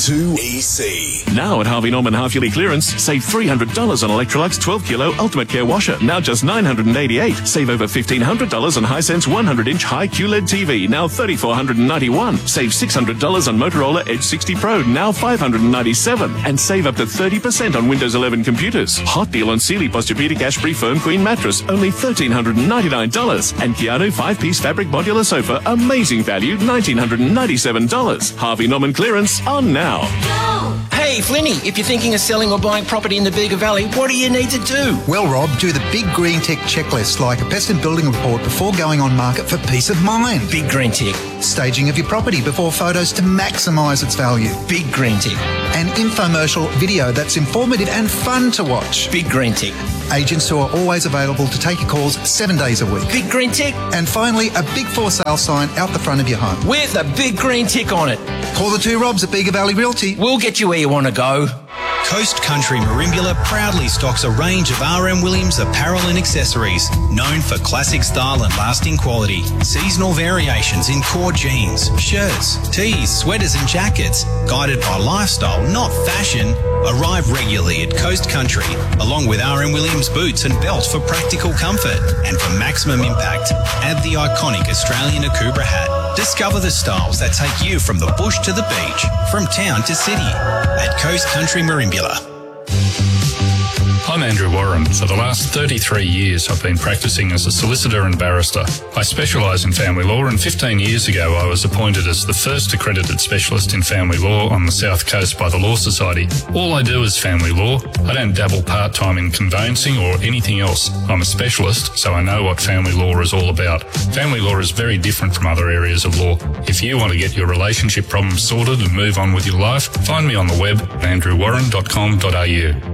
2EC. Now at Harvey Norman half-yearly clearance, save $300 on Electrolux 12-kilo Ultimate Care washer, now just $988. Save over $1,500 on Hisense 100-inch high QLED TV, now $3,491. Save $600 on Motorola Edge 60 Pro, now $597. And save up to 30% on Windows 11 computers. Hot deal on Sealy Posturepedic Ash-Free Firm Queen mattress, only $1,399. And Keanu 5-piece fabric modular sofa, amazing value, $1,997. Harvey Norman clearance on now. Hey, Flinny, if you're thinking of selling or buying property in the Bega Valley, what do you need to do? Well, Rob, do the Big Green Tick checklist, like a pest and building report before going on market for peace of mind. Big Green Tick. Staging of your property before photos to maximise its value. Big Green Tick. An infomercial video that's informative and fun to watch. Big Green Tick. Agents who are always available to take your calls 7 days a week. Big Green Tick. And finally, a big for sale sign out the front of your home. With a big green tick on it. Call the two Robs at Bega Valley Realty. We'll get you where you want to go. Coast Country Merimbula proudly stocks a range of R.M. Williams apparel and accessories, known for classic style and lasting quality. Seasonal variations in core jeans, shirts, tees, sweaters and jackets, guided by lifestyle, not fashion. Arrive regularly at Coast Country, along with R.M. Williams boots and belts for practical comfort. And for maximum impact, add the iconic Australian Akubra hat. Discover the styles that take you from the bush to the beach, from town to city, at Coast Country Merimbula. I'm Andrew Warren. For the last 33 years, I've been practicing as a solicitor and barrister. I specialise in family law, and 15 years ago I was appointed as the first accredited specialist in family law on the South Coast by the Law Society. All I do is family law. I don't dabble part-time in conveyancing or anything else. I'm a specialist, so I know what family law is all about. Family law is very different from other areas of law. If you want to get your relationship problems sorted and move on with your life, find me on the web at andrewwarren.com.au.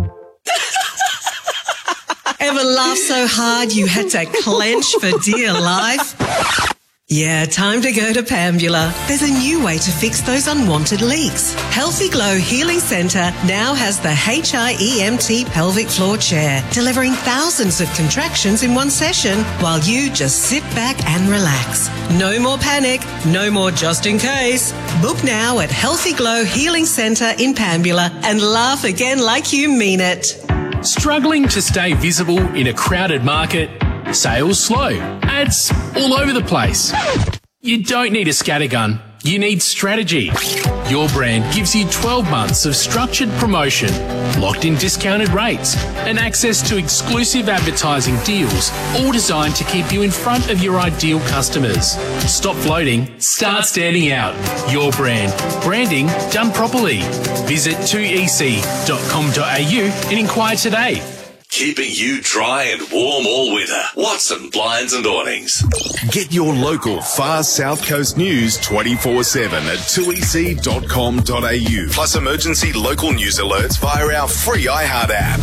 Ever laughed so hard you had to clench for dear life? Yeah, time to go to Pambula. There's a new way to fix those unwanted leaks. Healthy Glow Healing Centre now has the HIEMT pelvic floor chair, delivering thousands of contractions in one session while you just sit back and relax. No more panic, no more just in case. Book now at Healthy Glow Healing Centre in Pambula and laugh again like you mean it. Struggling to stay visible in a crowded market? Sales slow. Ads all over the place. You don't need a scattergun. You need strategy. Your brand gives you 12 months of structured promotion, locked-in discounted rates, and access to exclusive advertising deals, all designed to keep you in front of your ideal customers. Stop floating, start standing out. Your brand. Branding done properly. Visit 2ec.com.au and inquire today. Keeping you dry and warm all winter. Watson Blinds and Awnings. Get your local Far South Coast news 24/7 at 2ec.com.au. Plus emergency local news alerts via our free iHeart app.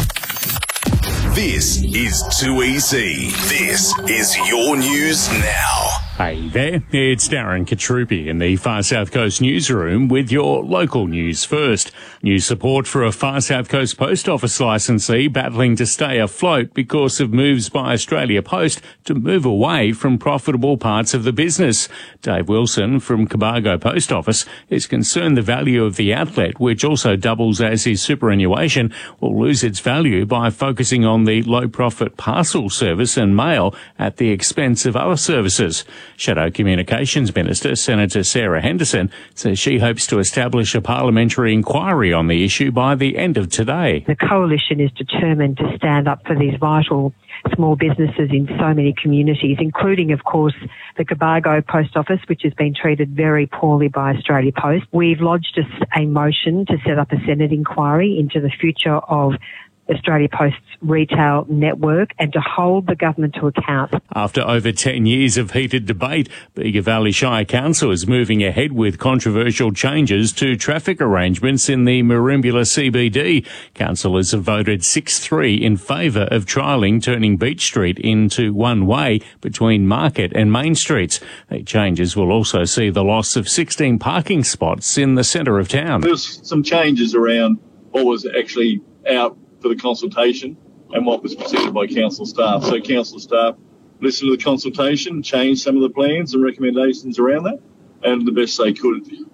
This is 2EC. This is your news now. Hey there, it's Darren Katrupi in the Far South Coast newsroom with your local news first. New support for a Far South Coast post office licensee battling to stay afloat because of moves by Australia Post to move away from profitable parts of the business. Dave Wilson from Cobargo Post Office is concerned the value of the outlet, which also doubles as his superannuation, will lose its value by focusing on the low-profit parcel service and mail at the expense of other services. Shadow Communications Minister Senator Sarah Henderson says she hopes to establish a parliamentary inquiry on the issue by the end of today. The Coalition is determined to stand up for these vital small businesses in so many communities, including, of course, the Cobargo Post Office, which has been treated very poorly by Australia Post. We've lodged a motion to set up a Senate inquiry into the future of Australia Post's retail network and to hold the government to account. After over 10 years of heated debate, Bega Valley Shire Council is moving ahead with controversial changes to traffic arrangements in the Merimbula CBD. Councillors have voted 6-3 in favour of trialling turning Beach Street into one way between Market and Main Streets. The changes will also see the loss of 16 parking spots in the centre of town. There's some changes around what was actually out for the consultation and what was presented by council staff. So council staff listened to the consultation, changed some of the plans and recommendations around that, and the best they could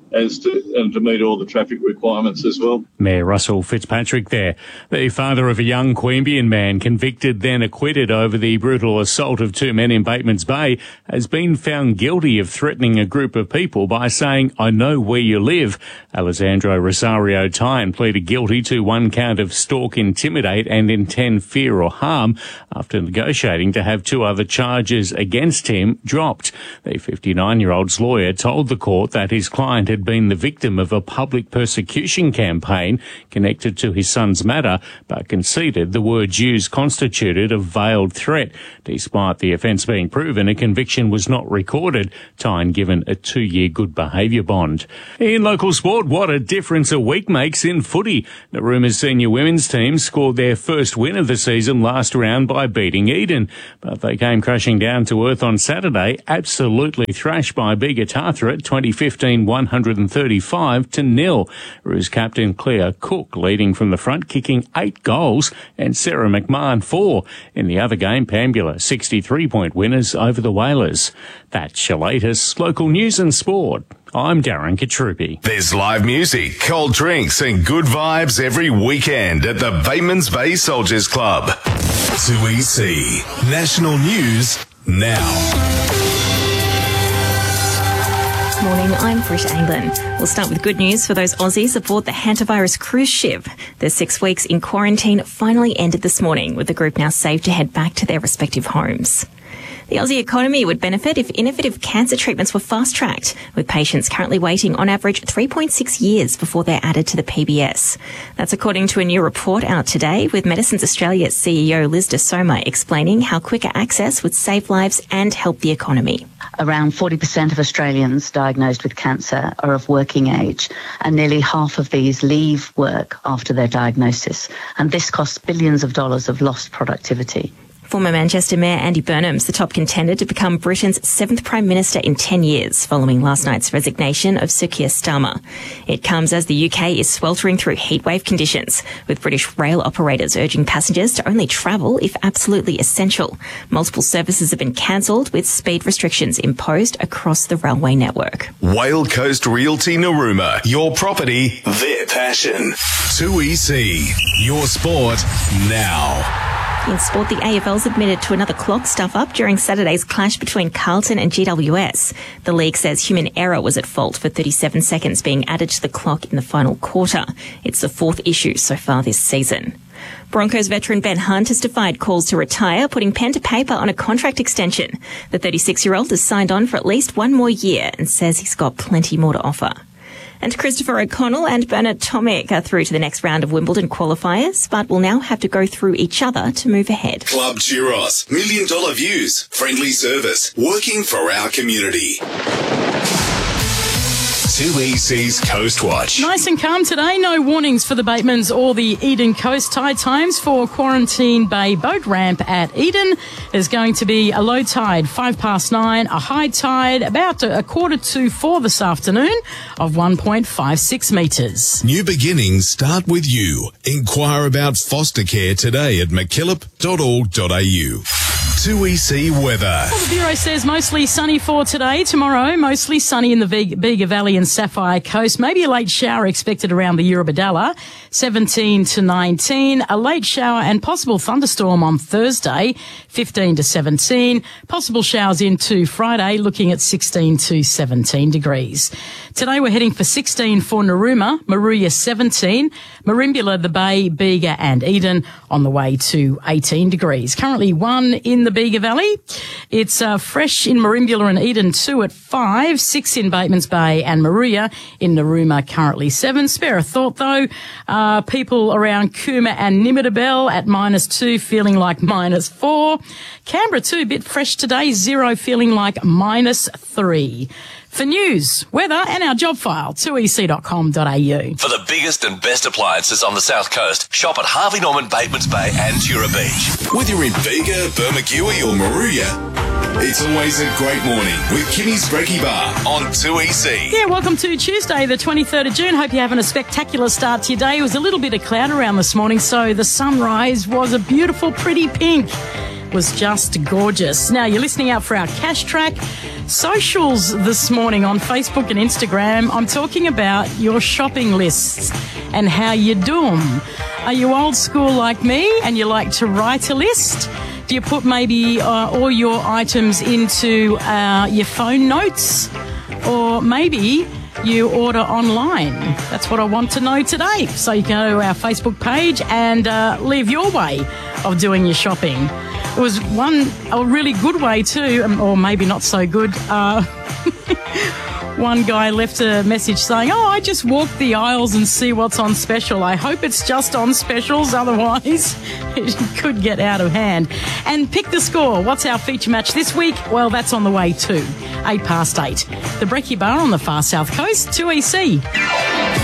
to meet all the traffic requirements as well. Mayor Russell Fitzpatrick there. The father of a young Queanbeyan man convicted then acquitted over the brutal assault of 2 men in Batemans Bay has been found guilty of threatening a group of people by saying, "I know where you live." Alessandro Rosario Tyne pleaded guilty to 1 count of stalk, intimidate and intend fear or harm after negotiating to have 2 other charges against him dropped. The 59-year-old's lawyer told the court that his client had been the victim of a public persecution campaign connected to his son's matter, but conceded the words used constituted a veiled threat. Despite the offence being proven, a conviction was not recorded. Tyne given a 2-year good behaviour bond. In local sport, what a difference a week makes in footy. Naruma's senior women's team scored their first win of the season last round by beating Eden, but they came crashing down to earth on Saturday, absolutely thrashed by Bega Tathra 2015 135-0. Roos captain Claire Cook leading from the front, kicking 8 goals, and Sarah McMahon 4. In the other game, Pambula 63-point winners over the Whalers. That's your latest local news and sport. I'm Darren Katrupi. There's live music, cold drinks and good vibes every weekend at the Batemans Bay Soldiers Club. 2EC National News now. Morning, I'm Britt Aylin. We'll start with good news for those Aussies aboard the Hantavirus cruise ship. Their 6 weeks in quarantine finally ended this morning, with the group now safe to head back to their respective homes. The Aussie economy would benefit if innovative cancer treatments were fast-tracked, with patients currently waiting on average 3.6 years before they're added to the PBS. That's according to a new report out today, with Medicines Australia's CEO Liz De Soma explaining how quicker access would save lives and help the economy. Around 40% of Australians diagnosed with cancer are of working age, and nearly half of these leave work after their diagnosis. And this costs billions of dollars of lost productivity. Former Manchester Mayor Andy Burnham's the top contender to become Britain's 7th Prime Minister in 10 years, following last night's resignation of Sir Keir Starmer. It comes as the UK is sweltering through heatwave conditions, with British rail operators urging passengers to only travel if absolutely essential. Multiple services have been cancelled, with speed restrictions imposed across the railway network. Whale Coast Realty Narooma. Your property, their passion. 2EC. Your sport now. In sport, the AFL's admitted to another clock stuff-up during Saturday's clash between Carlton and GWS. The league says human error was at fault for 37 seconds being added to the clock in the final quarter. It's the 4th issue so far this season. Broncos veteran Ben Hunt has defied calls to retire, putting pen to paper on a contract extension. The 36-year-old has signed on for at least 1 more year and says he's got plenty more to offer. And Christopher O'Connell and Bernard Tomic are through to the next round of Wimbledon qualifiers, but will now have to go through each other to move ahead. Club Churros. $1 million views. Friendly service. Working for our community. 2EC's Coast Watch. Nice and calm today. No warnings for the Batemans or the Eden Coast. Tide times for Quarantine Bay Boat Ramp at Eden. There's going to be a low tide, 9:05, a high tide about 3:45 this afternoon of 1.56 metres. New beginnings start with you. Inquire about foster care today at mckillop.org.au. 2EC weather. Well, the Bureau says mostly sunny for today. Tomorrow, mostly sunny in the Bega Valley and Sapphire Coast. Maybe a late shower expected around the Eurobodalla. 17 to 19. A late shower and possible thunderstorm on Thursday. 15 to 17. Possible showers into Friday, looking at 16 to 17 degrees. Today we're heading for 16 for Narooma, Moruya 17, Merimbula, the Bay, Bega and Eden on the way to 18 degrees. Currently 1 in the Bega Valley. It's fresh in Merimbula and Eden 2 at 5, 6 in Batemans Bay and Moruya. In Narooma currently 7. Spare a thought though, people around Cooma and Nimidabel at -2 feeling like -4. Canberra too, a bit fresh today, 0 feeling like -3. For news, weather and our job file, 2ec.com.au. For the biggest and best appliances on the South Coast, shop at Harvey Norman, Batemans Bay and Tura Beach. Whether you're in Bega, Bermagui or Moruya, it's always a great morning with Kimmy's Brekkie Bar on 2EC. Yeah, welcome to Tuesday, the 23rd of June. Hope you're having a spectacular start to your day. It was a little bit of cloud around this morning, so the sunrise was a beautiful, pretty pink. was just gorgeous. Now, you're listening out for our Cash Track socials this morning on Facebook and Instagram. I'm talking about your shopping lists and how you do them. Are you old school like me and you like to write a list? Do you put maybe all your items into your phone notes? Or maybe you order online? That's what I want to know today. So you can go to our Facebook page and leave your way of doing your shopping. It was a really good way too, or maybe not so good. One guy left a message saying, I just walk the aisles and see what's on special. I hope it's just on specials, otherwise it could get out of hand. And pick the score. What's our feature match this week? Well, that's on the way too. 8 past 8. The Brekkie Bar on the far south coast, 2EC.